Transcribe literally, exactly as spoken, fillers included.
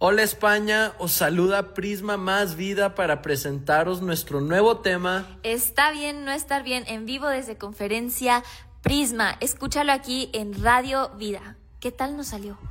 Hola España, os saluda Prisma Más Vida para presentaros nuestro nuevo tema. Está bien no estar bien, en vivo desde Conferencia Prisma. Escúchalo aquí en Radio Vida. ¿Qué tal nos salió?